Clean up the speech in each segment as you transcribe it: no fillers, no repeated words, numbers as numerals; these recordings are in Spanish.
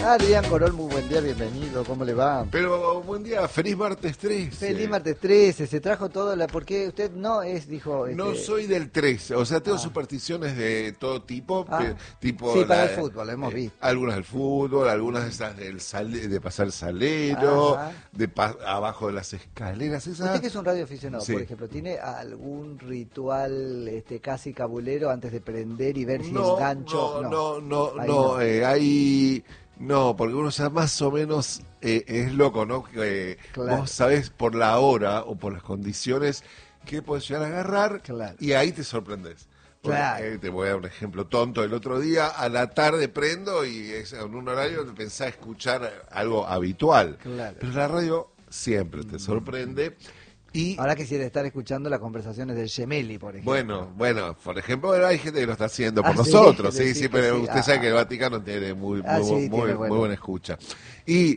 Adrián Corol, muy buen día, bienvenido, ¿cómo le va? Pero buen día, feliz martes 13. Feliz martes 13, se trajo todo, ¿por qué usted no es, dijo? No soy del 13, o sea, tengo supersticiones de todo tipo, tipo sí, para el fútbol, hemos visto. Algunas del fútbol, algunas de esas de pasar salero, abajo de las escaleras, esas. Usted que es un radioaficionado, Sí. por ejemplo, ¿tiene algún ritual casi cabulero antes de prender y ver si engancho? No, porque uno ya más o menos es loco, ¿no? Claro. Vos sabés por la hora o por las condiciones que podés llegar a agarrar, claro. Y ahí te sorprendes. Claro. Te voy a dar un ejemplo tonto. El otro día a la tarde prendo y en un horario pensaba escuchar algo habitual. Claro. Pero la radio siempre te sorprende. Y ahora quisiera estar escuchando las conversaciones del Gemelli, por ejemplo. Bueno, por ejemplo, hay gente que lo está haciendo por ¿sí? nosotros, sí, pero sí. usted sabe que el Vaticano tiene muy tiene buena escucha. Y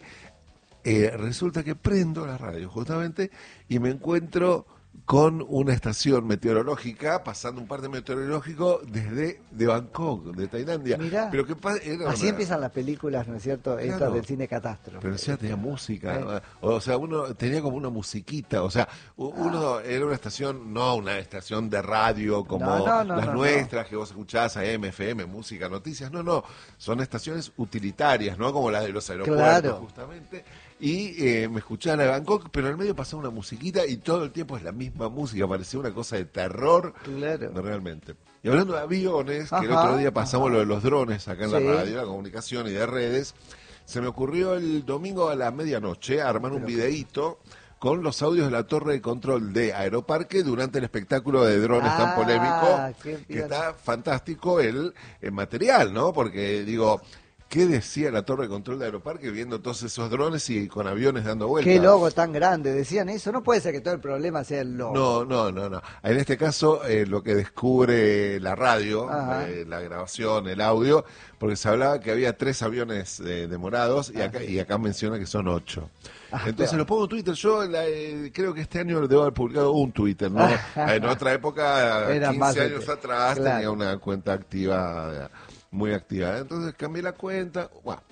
resulta que prendo la radio justamente y me encuentro con una estación meteorológica, pasando un parte meteorológico de Bangkok, de Tailandia. Mirá, pero así empiezan las películas, ¿no es cierto? Claro. Estas del cine catástrofe. Pero ya tenía música, o sea, uno tenía como una musiquita, o sea, uno era una estación, no una estación de radio como las nuestras que vos escuchás, AM, FM, música, noticias, no, son estaciones utilitarias, ¿no? Como las de los aeropuertos, justamente. Y me escuchaban a Bangkok, pero en el medio pasaba una musiquita y todo el tiempo es la misma música, parecía una cosa de terror, realmente. Y hablando de aviones, que el otro día pasamos lo de los drones acá en la radio, la comunicación y de redes, se me ocurrió el domingo a la medianoche armar un videíto con los audios de la torre de control de Aeroparque durante el espectáculo de drones tan polémico, que está fantástico el material, ¿no? Porque digo, ¿qué decía la torre de control de Aeroparque viendo todos esos drones y con aviones dando vueltas? ¿Qué logo tan grande? Decían eso. No puede ser que todo el problema sea el logo. No. En este caso, lo que descubre la radio, la grabación, el audio, porque se hablaba que había 3 aviones demorados y acá menciona que son 8. Entonces lo pongo en Twitter. Yo creo que este año debo haber publicado un Twitter, ¿no? En otra época, 15 años atrás, tenía una cuenta activa, muy activa. Entonces cambié la cuenta,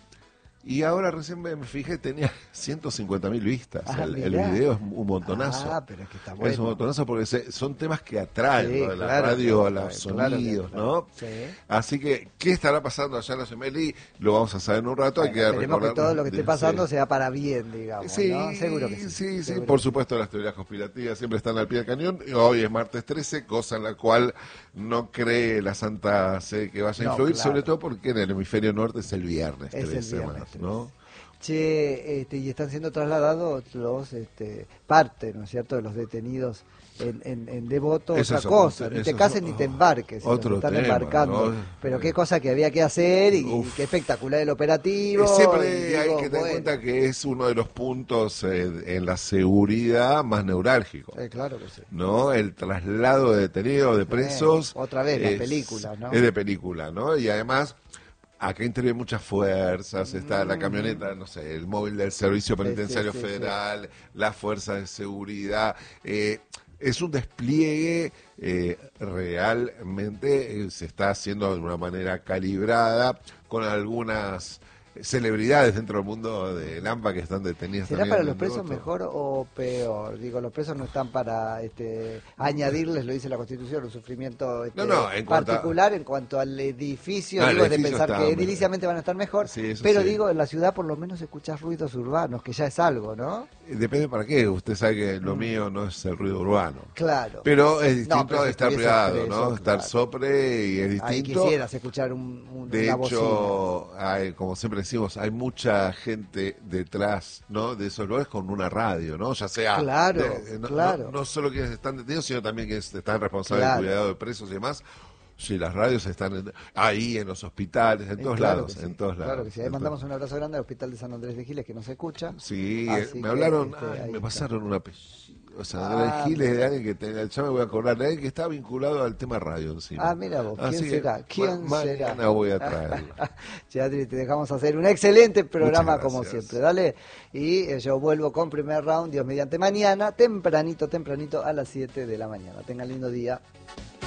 y ahora recién me fijé, tenía 150.000 vistas. El video es un montonazo. Pero es que está bueno. Es un montonazo porque son temas que atraen, ¿no? De la radio a los sonidos, ¿no? Sí. Así que, ¿qué estará pasando allá en la Gemelli? Lo vamos a saber en un rato. Hay que esperemos recordar que todo lo que esté pasando sea para bien, digamos, ¿no? Seguro que sí. Sí, por supuesto, las teorías conspirativas siempre están al pie del cañón. Hoy es martes 13, cosa en la cual no cree la Santa Sede que vaya a influir, sobre todo porque en el hemisferio norte es el viernes 13, ¿no? Che, y están siendo trasladados los parte, ¿no es cierto?, de los detenidos en Devoto, otra cosa, ni te cases ni te embarques, otro están tema, embarcando, ¿no? Pero qué cosa que había que hacer y qué espectacular el operativo. Siempre hay que tener en cuenta que es uno de los puntos en la seguridad más neurálgicos. Claro que sí. ¿No? El traslado de detenidos, de presos. Otra vez, la película, ¿no? Es de película, ¿no? Y además, acá intervienen muchas fuerzas, está la camioneta, no sé, el móvil del Servicio Penitenciario Federal, las fuerzas de seguridad. Es un despliegue realmente, se está haciendo de una manera calibrada, con algunas celebridades dentro del mundo del AMPA que están detenidas. ¿Será para los presos mejor o peor? Digo, los presos no están para añadirles, lo dice la Constitución, un sufrimiento en particular en cuanto al edificio. Digo, es de pensar que ediliciamente van a estar mejor, pero digo, en la ciudad por lo menos escuchás ruidos urbanos, que ya es algo, ¿no? Depende para qué. Usted sabe que lo mío no es el ruido urbano. Claro. Pero es distinto de estar privado, ¿no? Claro. Estar sopre y es distinto. Ahí quisieras escuchar de hecho, como siempre decimos, hay mucha gente detrás, ¿no? De esos lugares con una radio, ¿no? Ya sea no solo quienes están detenidos, sino también quienes están responsables del cuidado de presos y demás. Sí, las radios están ahí en los hospitales, en todos lados, en todos lados. Claro que sí. Ahí mandamos un abrazo grande al Hospital de San Andrés de Giles, que nos escucha. Sí, me hablaron, me pasaron un apellido. O sea, Andrés de Giles, de alguien que ya me voy a acordar, de alguien que está vinculado al tema radio encima. Mira vos, ¿quién será? ¿Quién será? Mañana voy a traerlo. Che, Adri, te dejamos hacer un excelente programa como siempre, dale. Y yo vuelvo con primer round, Dios mediante mañana, tempranito a las 7 de la mañana. Tengan lindo día.